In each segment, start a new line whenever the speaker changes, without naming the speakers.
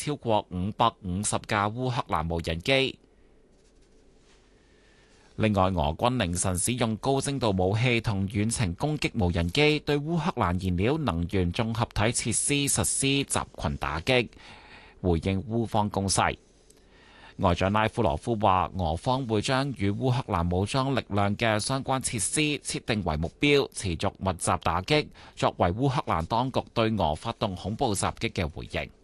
超過550架烏克蘭無人機。另外，俄軍凌晨使用高精度武器同遠程攻擊無人機，對烏克蘭燃料能源綜合體設施實施集群打擊，回應烏方攻勢。外長拉夫羅夫話，俄方會將與烏克蘭武裝力量嘅相關設施設定為目標，持續密集打擊，作為烏克蘭當局對俄發動恐怖襲擊嘅回應。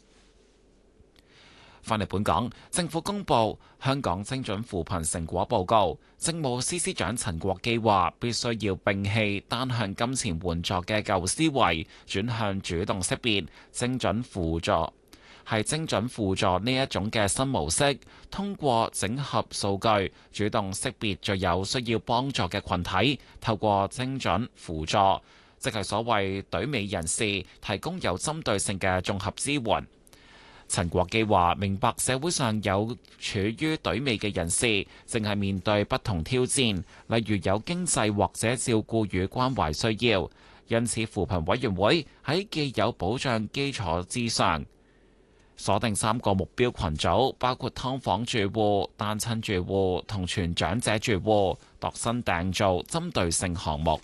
返嚟本港，政府公布香港精準扶貧成果報告，政務司司長陳國基話，必須要摒棄單向金錢援助嘅舊思維，轉向主動識別、精準輔助呢一種嘅新模式，通過整合數據，主動識別最有需要幫助嘅群體，透過精準輔助，即係所謂隊尾人士，提供有針對性嘅綜合支援。陳國基話：明白社會上有處於隊尾嘅人士，正係面對不同挑戰，例如有經濟或者照顧與關懷需要，因此扶貧委員會喺既有保障基礎之上，鎖定3個目標群組，包括劏房住戶、單親住戶同全長者住戶，度身訂造針對性項目。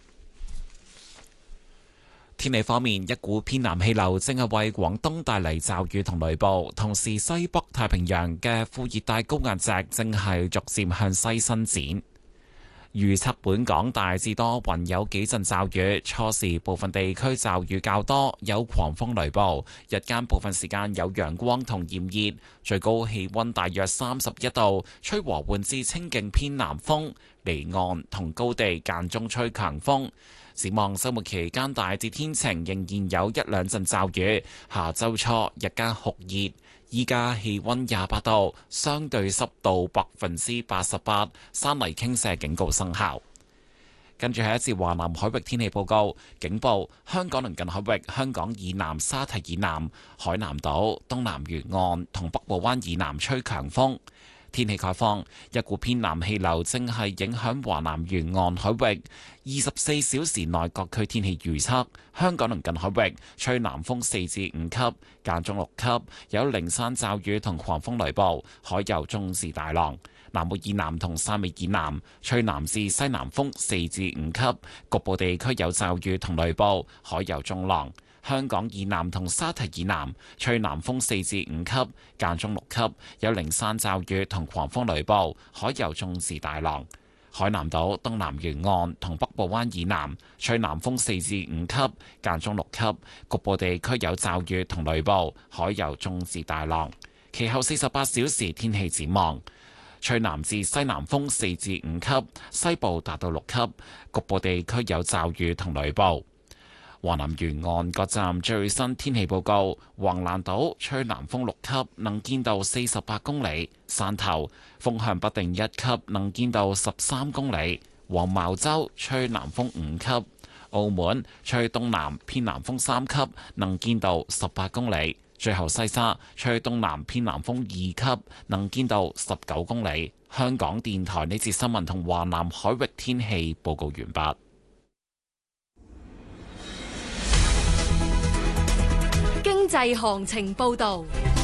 天氣方面，一股偏南氣流正係為廣東帶嚟驟雨同雷暴，同時西北太平洋嘅副熱帶高壓脊正係逐漸向西伸展。預測本港大致多雲，有幾陣驟雨，初時部分地區驟雨較多，有狂風雷暴。日間部分時間有陽光同炎熱，最高氣溫大約31度，吹和緩至清勁偏南風，離岸同高地間中吹強風。展望週末期間大致天晴，仍然有一兩陣驟雨。下週初日間酷熱，依家氣溫28度，相對濕度88%，山泥傾瀉警告生效。跟住係一節華南海域天氣報告，警報：香港鄰近海域、香港以南沙堤以南、海南島、東南沿岸同北部灣以南吹強風。天氣概況，一股偏南氣流正係影響華南沿岸海域。24小時內各區天氣預測：香港鄰近海域吹南風4至5級，間中6級，有零散驟雨同狂風雷暴，海有中至大浪。南澳以南同汕尾以南吹南至西南風4至5級，局部地區有驟雨同雷暴，海有中浪。香港以南同沙堤以南吹南風4至5級，間中6級，有零散驟雨同狂風雷暴，海有中至大浪。海南島東南沿岸同北部灣以南吹南風4至5級，間中6級，局部地區有驟雨同雷暴，海有中至大浪。其後48小時天氣展望，吹南至西南風4至5級，西部達到6級，局部地區有驟雨同雷暴。華南沿岸各站最新天氣報告：橫瀾島吹南風6級，能見度48公里；汕頭風向不定1級，能見度13公里；黃茅洲吹南風5級；澳門吹東南偏南風3級，能見度18公里；最後西沙吹東南偏南風2級，能見度19公里。香港電台呢節新聞同華南海域天氣報告完畢。
經濟行情報道。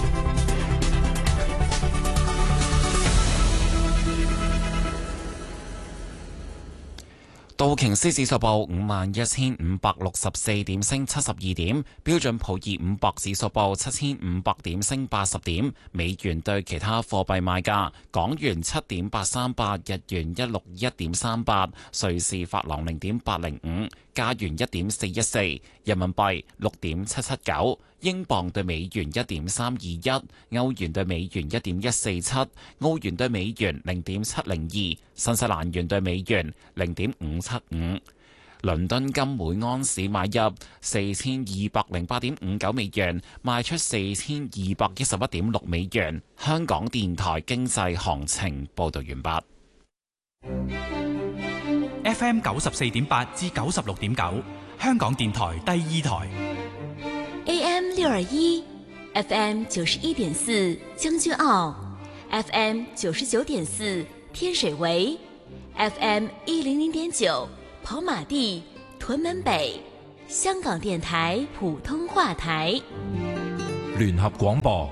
道瓊斯指數報51,564點，升72點；標準普爾500指數報7,500點，升80點。美元對其他貨幣賣價：港元7.838，日元161.38，瑞士法郎0.805，加元1.414，人民幣6.779，英鎊對美元1.321，歐元對美元1.147，澳元對美元0.702，新西蘭元對美元0.575。倫敦金每安士買入4208.59美元，賣出4211.6美元。香港電台經濟行情報道完畢。
FM 94.8至96.9，香港電台第二台。
AM 621 FM 91.4將軍澳 FM 99.4天水圍 FM 100.9跑馬地屯門北，香港電台普通話台。
聯合廣播。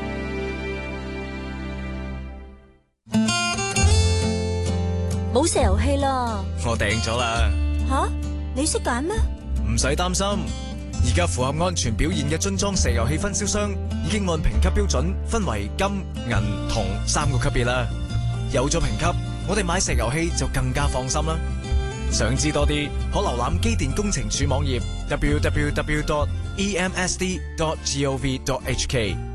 冇石油氣啦，
我訂咗啦。
吓？你識揀咩？
唔使擔心，而家符合安全表現嘅樽裝石油氣分銷商已經按評級標準分為金、銀、銅3個級別啦。有咗評級，我哋買石油氣就更加放心啦。想知多啲，可瀏覽機電工程署網頁 www.emsd.gov.hk。